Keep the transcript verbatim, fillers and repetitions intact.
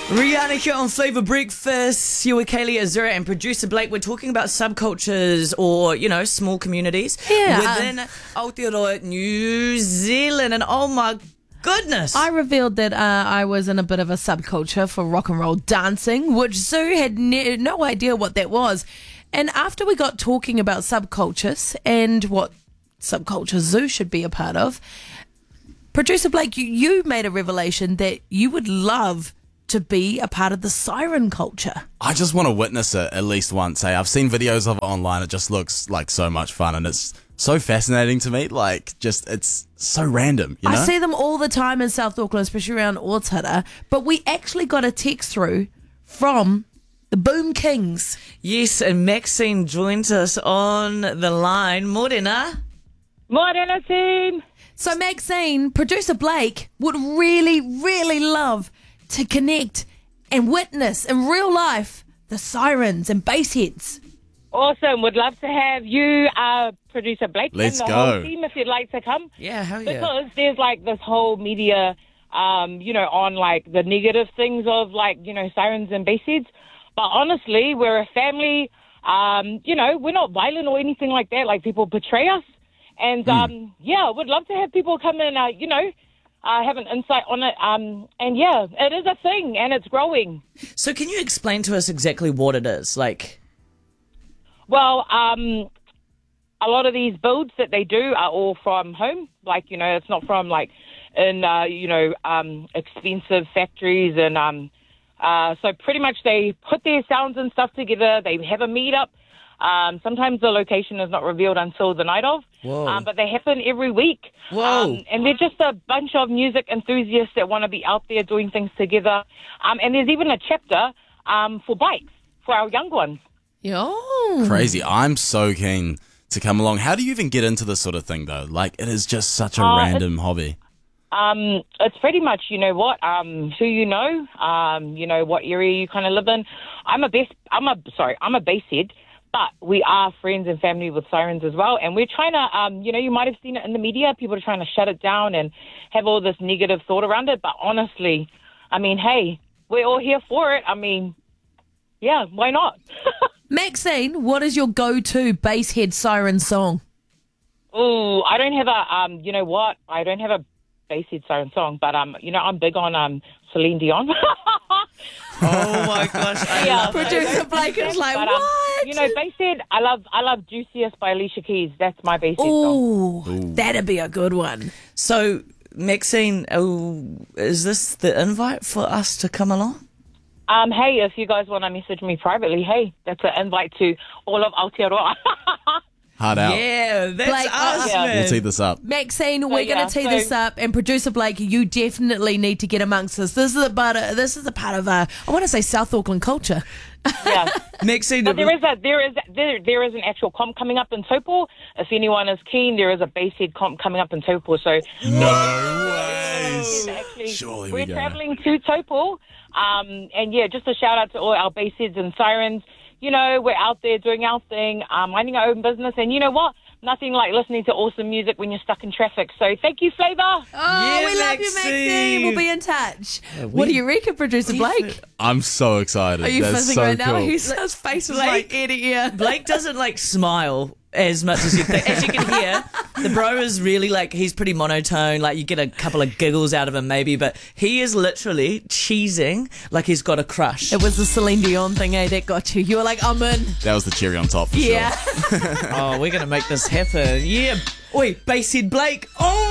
Rihanna here on Flavour Breakfast. You with Kaylee Azura and producer Blake. We're talking about subcultures or, you know, small communities Yeah. within Aotearoa, New Zealand. And oh my goodness. I revealed that uh, I was in a bit of a subculture for rock and roll dancing, which Zoo had ne- no idea what that was. And after we got talking about subcultures and what subculture Zoo should be a part of, producer Blake, you, you made a revelation that you would love to be a part of the siren culture. I just want to witness it at least once. Hey, I've seen videos of it online. It just looks like so much fun, and it's so fascinating to me. Like, just it's so random. You know? I see them all the time in South Auckland, especially around Otara. But we actually got a text through from the Boom Kings. Yes, and Maxine joins us on the line. Morena. Morena team. So Maxine, producer Blake would really, really love to connect and witness in real life the sirens and bass heads. Awesome. Would love to have you, uh, producer Blake, Let's and the go. whole team if you'd like to come. Yeah, hell yeah. Because there's like this whole media, um, you know, on like the negative things of like, you know, sirens and bass heads. But honestly, we're a family. Um, you know, we're not violent or anything like that. Like people portray us. And, Mm. um, yeah, would love to have people come and, uh, you know, uh, have an insight on it. Um, and yeah, it is a thing and it's growing. So can you explain to us exactly what it is? Like, Well, um, a lot of these builds that they do are all from home. Like, you know, it's not from like in, uh, you know, um, expensive factories. And um, uh, so pretty much they put their sounds and stuff together. They have a meetup. Um, sometimes the location is not revealed until the night of. Whoa. Um, but they happen every week. Whoa. Um, and they're just a bunch of music enthusiasts that want to be out there doing things together. Um, and there's even a chapter um, for bikes for our young ones. Yo. Crazy. I'm so keen to come along. How do you even get into this sort of thing, though? Like, it is just such a Uh, random hobby. Um, it's pretty much, you know what, um, who you know, um, you know, what area you kind of live in. I'm a best, I'm a, sorry, I'm a bass head, but we are friends and family with sirens as well. And we're trying to, um, you know, you might have seen it in the media. People are trying to shut it down and have all this negative thought around it. But honestly, I mean, hey, we're all here for it. I mean, yeah, why not? Maxine, what is your go-to bass head siren song? Ooh, I don't have a, um, you know what, I don't have a bass head siren song, but, um, you know, I'm big on um, Celine Dion. oh my gosh. I Yeah. love it. Producer Blake is like, But, um, what? You know, bass head, I love I love Juiciest by Alicia Keys. That's my bass head song. Ooh, that'd be a good one. So, Maxine, oh, is this the invite for us to come along? Um, hey, if you guys want to message me privately, hey, that's an invite to all of Aotearoa. Hard out. Yeah, that's Blake, us, yeah. man. We'll tee this up. Maxine, we're yeah, going to tee so- this up, and producer Blake, you definitely need to get amongst us. This is a part of, this is a part of uh, I want to say South Auckland culture. Yeah. Maxine, But there is a there is there there is an actual comp coming up in Taupo. If anyone is keen, there is a bass head comp coming up in Taupo. So No ways. actually, Surely we we're go. traveling to Taupo. Um, and yeah, just a shout out to all our bass heads and sirens. You know, we're out there doing our thing, um, minding our own business. And you know what? Nothing like listening to awesome music when you're stuck in traffic. So thank you, Flavour. Oh, Yeah, we love you, Maxine. Maxine. We'll be in touch. we- what do you reckon, producer Blake? I'm so excited. Are you That's fizzing so right cool. now? His, his face is Blake- like ear to ear. Blake doesn't like smile as much as you think. As you can hear, the bro is really like, he's pretty monotone. Like, you get a couple of giggles out of him maybe, but he is literally cheesing like he's got a crush. It was the Celine Dion thing, eh? That got you. You were like, I'm in. That was the cherry on top for Yeah. sure. Oh, we're going to make this happen. Yeah. Oi, basshead Blake. Oh